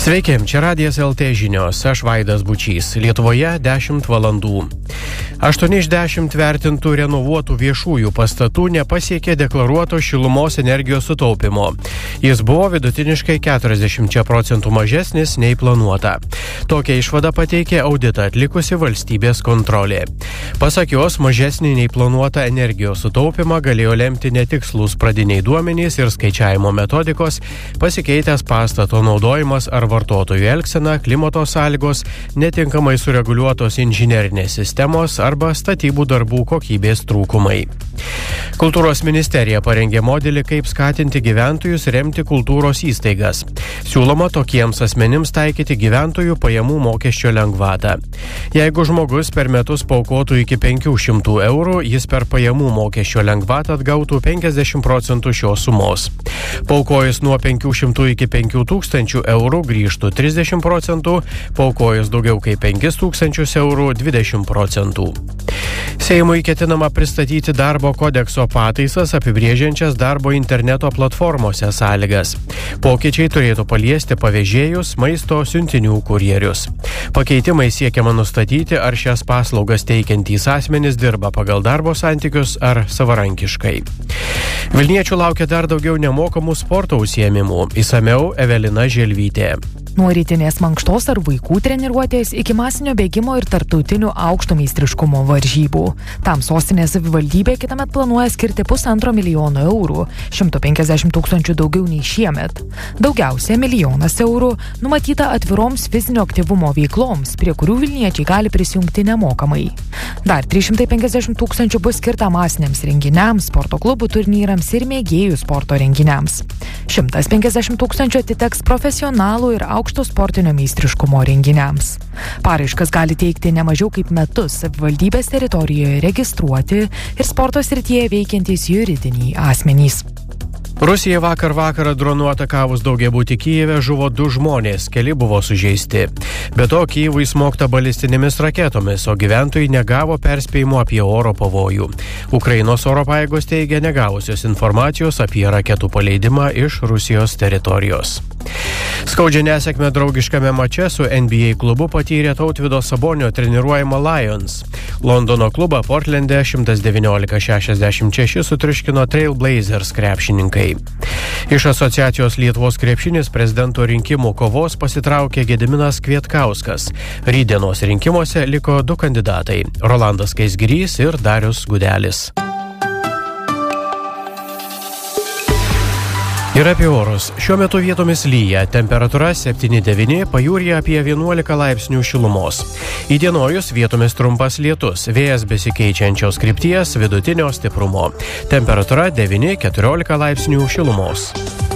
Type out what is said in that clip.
Sveiki, čia Radijas LT žinios, aš Vaidas Bučys. Lietuvoje 10 valandų. 8 iš 10 vertintų renovuotų viešųjų pastatų nepasiekė deklaruoto šilumos energijos sutaupimo. Jis buvo vidutiniškai 40% mažesnis nei planuota. Tokią išvadą pateikė auditą atlikusi valstybės kontrolė. Pasak jos, mažesnį nei planuotą energijos sutaupimą galėjo lemti netikslūs pradiniai duomenys ir skaičiavimo metodikos, pasikeitęs pastato naudojimas ar vartotojų elgsena, klimato sąlygos, netinkamai sureguliuotos inžinerinės sistemos arba statybų darbų kokybės trūkumai. Kultūros ministerija parengė modelį, kaip skatinti gyventojus remti kultūros įstaigas. Siūloma tokiems asmenims taikyti gyventojų pajamų mokesčio lengvatą. Jeigu žmogus per metus paukotų iki 500 eurų, jis per pajamų mokesčio lengvatą atgautų 50% šios sumos. Paukojus nuo 500 iki 5000 eurų grįžtų 30%, paukojus daugiau kaip 5000 eurų 20%. Seimui ketinama pristatyti darbo kodekso pataisas apibrėžiančias darbo interneto platformose sąlygas. Pokyčiai turėtų paliesti pavežėjus, maisto siuntinių kurjerius. Pakeitimai siekiama nustatyti, ar šias paslaugas teikiantys asmenys dirba pagal darbo santykius ar savarankiškai. Vilniečių laukia dar daugiau nemokamų sporto užsiėmimų. Išsamiau Evelina Želvytė. Nuo rytinės mankštos ar vaikų treniruotės iki masinio bėgimo ir tarptautinių aukšto meistriškumo varžybų. Tam sostinės savivaldybė kitąmet planuoja skirti 1,5 milijono eurų, 150 000 daugiau nei šiemet. Daugiausia 1 milijonas eurų numatyta atviroms fizinio aktyvumo veikloms, prie kurių vilniečiai gali prisijungti nemokamai. Dar 350 000 bus skirta masiniams renginiams, sporto klubų turnyrams ir mėgėjų sporto renginiams. 150 000 atiteks profesionalų ir aukšto sportinio meistriškumo renginiams. Paraiškas gali teikti ne mažiau kaip metus savivaldybės teritorijoje registruoti ir sporto srityje veikiantys juridiniai asmenys. Rusija vakar vakarą dronu atakavus daugiabutį Kijeve žuvo 2 žmonės, keli buvo sužeisti. Be to, Kijevui smogta balistinėmis raketomis, o gyventojai negavo perspėjimo apie oro pavojų. Ukrainos oro pajėgos teigia negavusios informacijos apie raketų paleidimą iš Rusijos teritorijos. Skaudžią nesėkmę draugiškame mače su NBA klubu patyrė Tautvydo Sabonio treniruojama Lions. Londono klubą Portlande 119-66 sutriuškino Trail Blazers krepšininkai. Iš asociacijos Lietuvos krepšinis prezidento rinkimų kovos pasitraukė Gediminas Kvietkauskas. Rytdienos rinkimuose liko 2 kandidatai – Rolandas Skaisgirys ir Darius Gudelis. Ir apie orus. Šiuo metu vietomis lyja, temperatūra 7-9, pajūryje apie 11 laipsnių šilumos. Įdienojus vietomis trumpas lietus, vėjas besikeičiančios krypties vidutinio stiprumo. Temperatūra 9-14 laipsnių šilumos.